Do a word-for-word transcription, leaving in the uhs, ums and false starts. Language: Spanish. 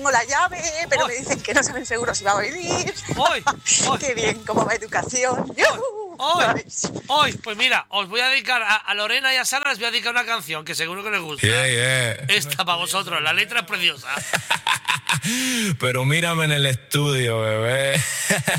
tengo la llave, pero ¡Ay! me dicen que no saben seguro si va a venir. ¡Ay! ¡Ay! ¡Qué bien! ¿Cómo va educación? ¡Yujú! Hoy, hoy, pues mira, os voy a dedicar a, a Lorena y a Sara, les voy a dedicar una canción que seguro que les gusta. Yeah, yeah. Esta para vosotros, la letra es preciosa. Pero mírame en el estudio, bebé.